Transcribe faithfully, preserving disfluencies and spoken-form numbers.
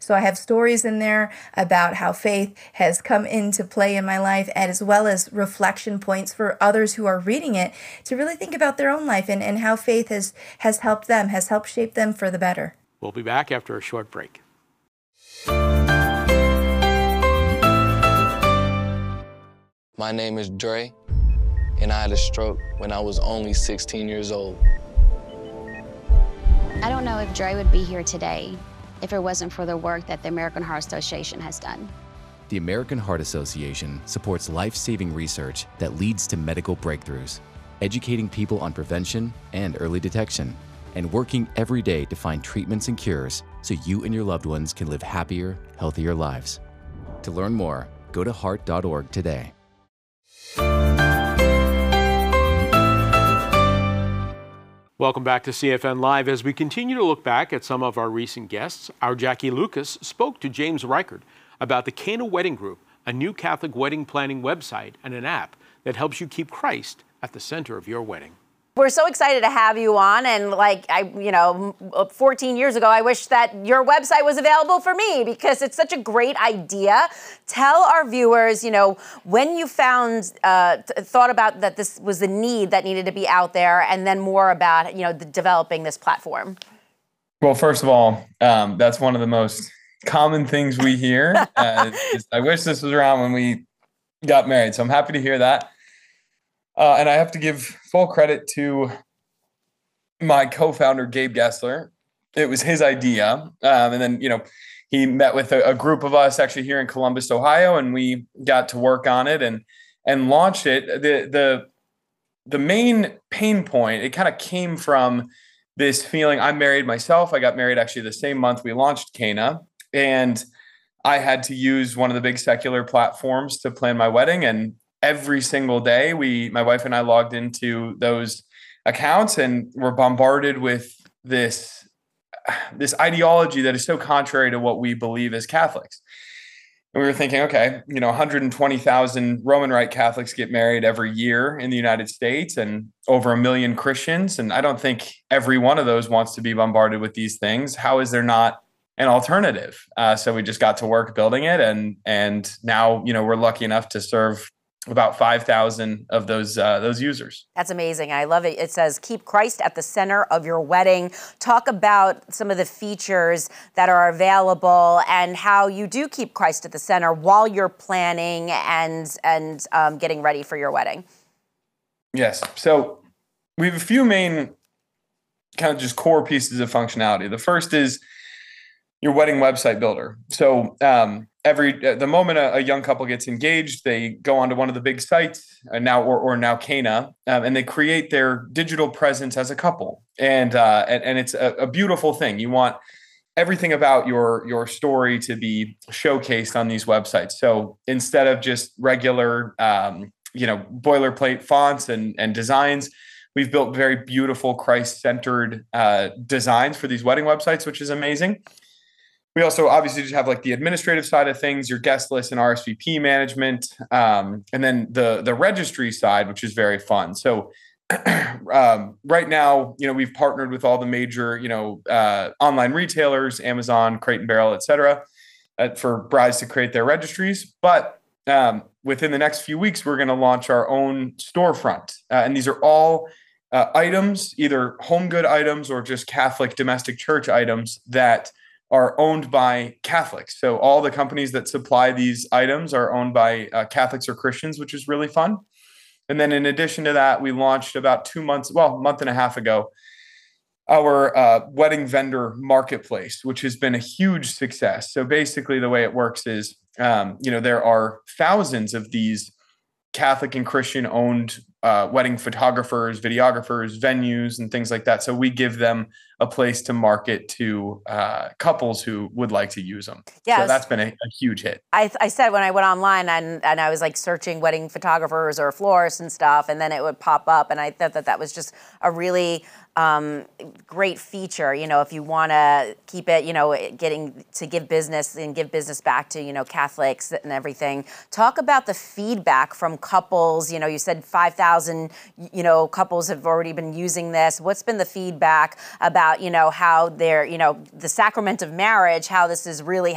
So I have stories in there about how faith has come into play in my life, as well as reflection points for others who are reading it to really think about their own life and, and how faith has, has helped them, has helped shape them for the better. We'll be back after a short break. My name is Dre, and I had a stroke when I was only sixteen years old. I don't know if Dre would be here today if it wasn't for the work that the American Heart Association has done. The American Heart Association supports life-saving research that leads to medical breakthroughs, educating people on prevention and early detection, and working every day to find treatments and cures so you and your loved ones can live happier, healthier lives. To learn more, go to heart dot org today. Welcome back to C F N Live. As we continue to look back at some of our recent guests, our Jackie Lucas spoke to James Reichert about the Cana Wedding Group, a new Catholic wedding planning website and an app that helps you keep Christ at the center of your wedding. We're so excited to have you on, and like I, you know, fourteen years ago, I wish that your website was available for me because it's such a great idea. Tell our viewers, you know, when you found, uh, thought about that this was the need that needed to be out there, and then more about, you know, the, developing this platform. Well, first of all, um, that's one of the most common things we hear. uh, is, I wish this was around when we got married, so I'm happy to hear that. Uh, and I have to give full credit to my co-founder, Gabe Gessler. It was his idea. Um, and then, you know, he met with a, a group of us actually here in Columbus, Ohio, and we got to work on it and and launched it. The the the main pain point, it kind of came from this feeling. I'm married myself. I got married actually the same month we launched Cana. And I had to use one of the big secular platforms to plan my wedding. And every single day, we, my wife and I logged into those accounts and were bombarded with this, this ideology that is so contrary to what we believe as Catholics. And we were thinking, okay, you know, one hundred twenty thousand Roman Rite Catholics get married every year in the United States and over a million Christians. And I don't think every one of those wants to be bombarded with these things. How is there not an alternative? Uh, so we just got to work building it. And, and now, you know, we're lucky enough to serve about five thousand of those uh, those users. That's amazing. I love it. It says, keep Christ at the center of your wedding. Talk about some of the features that are available and how you do keep Christ at the center while you're planning and, and um, getting ready for your wedding. Yes. So we have a few main kind of just core pieces of functionality. The first is your wedding website builder. So um, every the moment a, a young couple gets engaged, they go onto one of the big sites, uh, now or, or now Cana, um, and they create their digital presence as a couple. And uh, and, and it's a, a beautiful thing. You want everything about your your story to be showcased on these websites. So instead of just regular, um, you know, boilerplate fonts and and designs, we've built very beautiful Christ-centered uh, designs for these wedding websites, which is amazing. We also obviously just have like the administrative side of things, your guest list and R S V P management, um, and then the the registry side, which is very fun. So um, right now, you know, we've partnered with all the major, you know, uh, online retailers, Amazon, Crate and Barrel, et cetera, uh, for brides to create their registries. But um, within the next few weeks, we're going to launch our own storefront. Uh, and these are all uh, items, either home good items or just Catholic domestic church items that are owned by Catholics. So all the companies that supply these items are owned by uh, Catholics or Christians, which is really fun. And then in addition to that, we launched about two months, well, a month and a half ago, our uh, wedding vendor marketplace, which has been a huge success. So basically the way it works is, um, you know, there are thousands of these Catholic and Christian owned uh, wedding photographers, videographers, venues, and things like that. So we give them a place to market to uh, couples who would like to use them. Yeah, so that's been a, a huge hit. I, I said when I went online and, and I was like searching wedding photographers or florists and stuff, and then it would pop up, and I thought that that was just a really um, great feature. You know, if you want to keep it, you know, getting to give business and give business back to, you know, Catholics and everything. Talk about the feedback from couples. You know, you said five thousand, you know, couples have already been using this. What's been the feedback about, you know, how they're, you know, the sacrament of marriage, how this has really